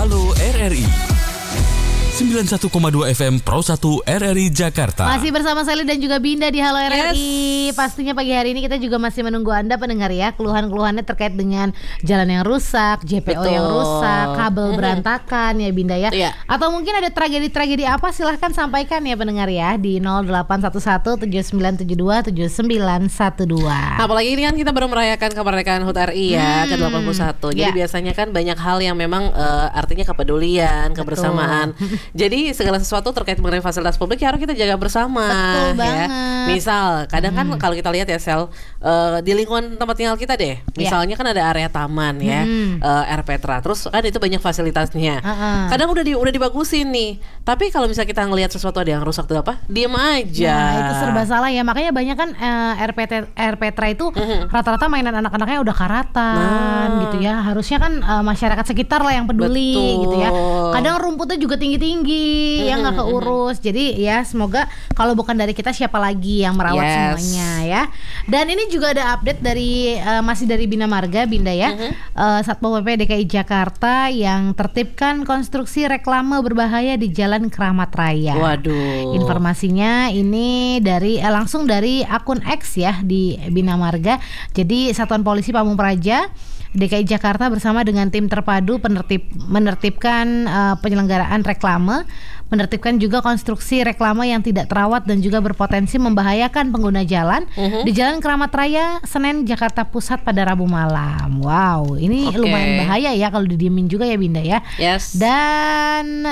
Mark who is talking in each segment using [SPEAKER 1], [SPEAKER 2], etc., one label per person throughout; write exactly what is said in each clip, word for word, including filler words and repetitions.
[SPEAKER 1] Halo R R I sembilan puluh satu koma dua F M Pro satu R R I Jakarta.
[SPEAKER 2] Masih bersama Sally dan juga Binda di Halo R R I. Yes. Pastinya pagi hari ini kita juga masih menunggu Anda pendengar ya, keluhan-keluhannya terkait dengan jalan yang rusak, J P O
[SPEAKER 3] Betul.
[SPEAKER 2] yang rusak, kabel mm-hmm. berantakan ya Binda ya. Yeah. Atau mungkin ada tragedi-tragedi apa, silahkan sampaikan ya pendengar ya di nol delapan satu satu tujuh sembilan tujuh dua tujuh sembilan satu dua.
[SPEAKER 3] Apalagi ini kan kita baru merayakan kemerdekaan H U T R I ya, hmm. ke delapan puluh satu. Jadi yeah. biasanya kan banyak hal yang memang uh, artinya kepedulian, kebersamaan. Jadi segala sesuatu terkait mengenai fasilitas publik ya harus kita jaga bersama.
[SPEAKER 2] Betul banget.
[SPEAKER 3] Ya. Misal kadang kan hmm. kalau kita lihat ya Sel, uh, di lingkungan tempat tinggal kita deh, misalnya yeah. kan ada area taman ya, hmm. uh, R Petra, terus kan itu banyak fasilitasnya. Uh-uh. Kadang udah di, udah dibagusin nih, tapi kalau misalnya kita ngelihat sesuatu ada yang rusak tuh apa, diem aja.
[SPEAKER 2] Nah, itu serba salah ya, makanya banyak kan uh, R P T, R Petra itu uh-huh. rata-rata mainan anak-anaknya udah karatan nah. gitu ya. Harusnya kan uh, masyarakat sekitar lah yang peduli. Betul. Gitu ya. Kadang rumputnya juga tinggi-tinggi yang nggak keurus. Jadi ya semoga kalau bukan dari kita siapa lagi yang merawat yes. semuanya ya. Dan ini juga ada update dari uh, masih dari Bina Marga Binda ya. Uh-huh. uh, Satpol P P D K I Jakarta yang tertibkan konstruksi reklame berbahaya di Jalan Keramat Raya.
[SPEAKER 3] Waduh.
[SPEAKER 2] Informasinya ini dari eh, langsung dari akun X ya di Bina Marga. Jadi Satuan Polisi Pamung Praja D K I Jakarta bersama dengan tim terpadu penertib menertibkan uh, penyelenggaraan reklame, menertibkan juga konstruksi reklame yang tidak terawat dan juga berpotensi membahayakan pengguna jalan uh-huh. di Jalan Keramat Raya, Senen, Jakarta Pusat pada Rabu malam. Wow, ini okay. lumayan bahaya ya kalau didiemin juga ya Binda ya.
[SPEAKER 3] Yes.
[SPEAKER 2] Dan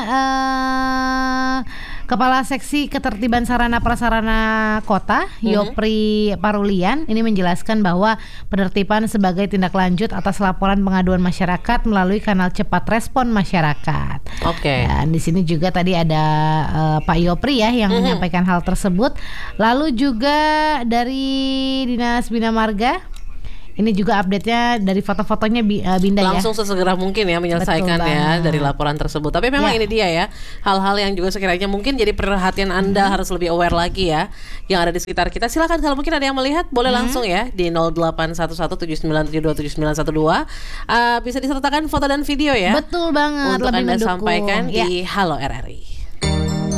[SPEAKER 2] uh, Kepala Seksi Ketertiban Sarana Prasarana Kota, uh-huh. Yopri Parulian, ini menjelaskan bahwa penertiban sebagai tindak lanjut atas laporan pengaduan masyarakat melalui kanal cepat respon masyarakat.
[SPEAKER 3] Oke. Okay.
[SPEAKER 2] Dan di sini juga tadi ada uh, Pak Yopri ya yang uh-huh. menyampaikan hal tersebut. Lalu juga dari Dinas Bina Marga. Ini juga update-nya dari foto-fotonya Binda ya.
[SPEAKER 3] Langsung sesegera mungkin ya menyelesaikan ya dari laporan tersebut. Tapi memang ya. ini dia ya, hal-hal yang juga sekiranya mungkin jadi perhatian Anda hmm. harus lebih aware lagi ya, yang ada di sekitar kita. Silakan kalau mungkin ada yang melihat boleh hmm. langsung ya di nol delapan satu satu tujuh sembilan tujuh dua tujuh sembilan satu dua. Uh, bisa disertakan foto dan video ya.
[SPEAKER 2] Betul banget.
[SPEAKER 3] Untuk
[SPEAKER 2] lebih
[SPEAKER 3] Anda
[SPEAKER 2] mendukung.
[SPEAKER 3] sampaikan
[SPEAKER 2] ya.
[SPEAKER 3] di Halo R R I.